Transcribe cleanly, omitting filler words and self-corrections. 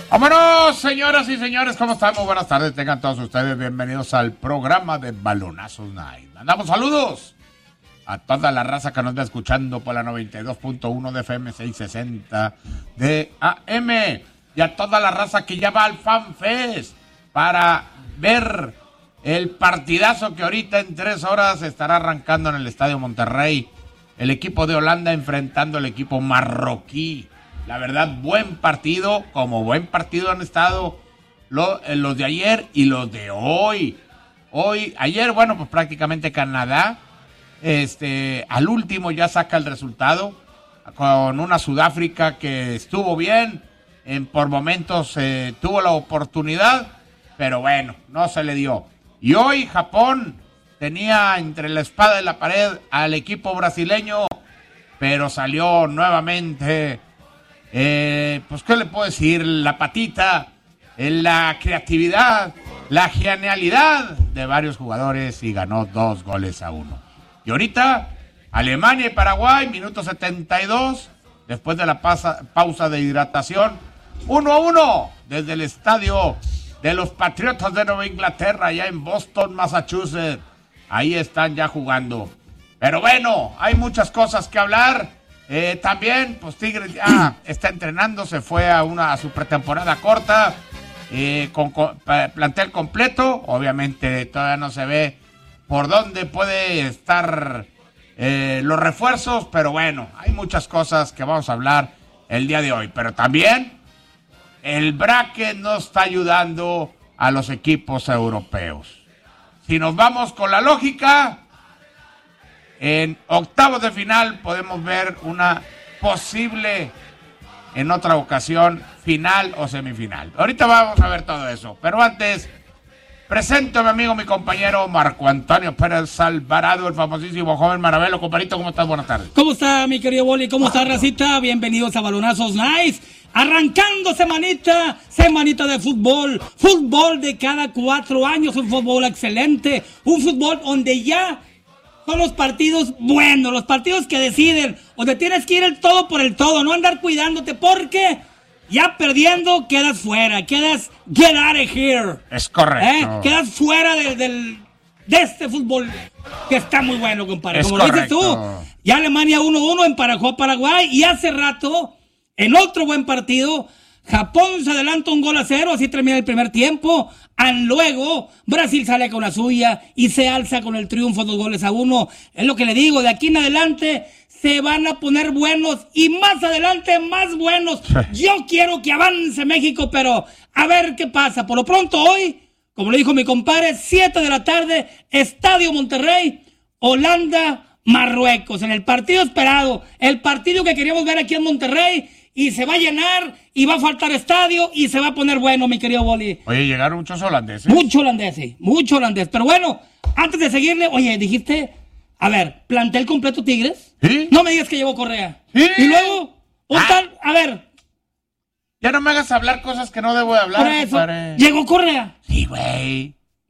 Vámonos, señoras y señores, ¿cómo están? Muy buenas tardes, tengan todos ustedes bienvenidos al programa de Balonazos Night. Mandamos saludos a toda la raza que nos está escuchando por la 92.1 de FM 660 de AM y a toda la raza que ya va al FanFest para ver el partidazo que ahorita en 3 horas estará arrancando en el Estadio Monterrey. El equipo de Holanda enfrentando al equipo marroquí. La verdad, buen partido, como buen partido han estado los de ayer y los de hoy. Ayer, bueno, pues prácticamente Canadá, al último ya saca el resultado, con una Sudáfrica que estuvo bien, por momentos tuvo la oportunidad, pero bueno, no se le dio. Y hoy Japón tenía entre la espada y la pared al equipo brasileño, pero salió nuevamente... pues qué le puedo decir, la patita, la creatividad, la genialidad de varios jugadores y ganó 2-1. Y ahorita Alemania y Paraguay, minuto 72, después de la pausa de hidratación, 1-1 desde el estadio de los Patriotas de Nueva Inglaterra, allá en Boston, Massachusetts. Ahí están ya jugando. Pero bueno, hay muchas cosas que hablar. También, pues Tigres ya está entrenando, se fue a su pretemporada corta, con plantel completo. Obviamente todavía no se ve por dónde puede estar los refuerzos, pero bueno, hay muchas cosas que vamos a hablar el día de hoy. Pero también el bracket no está ayudando a los equipos europeos. Si nos vamos con la lógica... En octavos de final podemos ver una posible, en otra ocasión, final o semifinal. Ahorita vamos a ver todo eso. Pero antes, presento a mi amigo, mi compañero Marco Antonio Pérez Alvarado, el famosísimo joven Maravelo. Comparito, ¿cómo estás? Buenas tardes. ¿Cómo está, mi querido Boli? ¿Cómo está, racita? Bienvenidos a Balonazos Nice. Arrancando semanita de fútbol de cada 4 años, un fútbol excelente, un fútbol donde ya... son los partidos buenos, los partidos que deciden, donde tienes que ir el todo por el todo, no andar cuidándote, porque ya perdiendo quedas fuera, quedas get out of here. Es correcto. Quedas fuera de este fútbol que está muy bueno, compadre. Es como correcto. Lo dices tú, ya Alemania 1-1 emparejó a Paraguay y hace rato, en otro buen partido, Japón se adelanta 1-0, así termina el primer tiempo. Luego Brasil sale con la suya y se alza con el triunfo 2-1. Es lo que le digo, de aquí en adelante se van a poner buenos y más adelante más buenos. Yo quiero que avance México, pero a ver qué pasa. Por lo pronto hoy, como le dijo mi compadre, 7 de la tarde, Estadio Monterrey, Holanda, Marruecos, en el partido esperado, el partido que queríamos ver aquí en Monterrey. Y se va a llenar, y va a faltar estadio, y se va a poner bueno, mi querido Boli. Oye, llegaron muchos holandeses. Mucho holandés. Pero bueno, antes de seguirle, oye, dijiste, a ver, plantel completo Tigres. ¿Sí? No me digas que llevó Correa. ¿Sí? Y luego, a ver. Ya no me hagas hablar cosas que no debo de hablar, Por eso, compadre. llegó Correa. Sí, güey.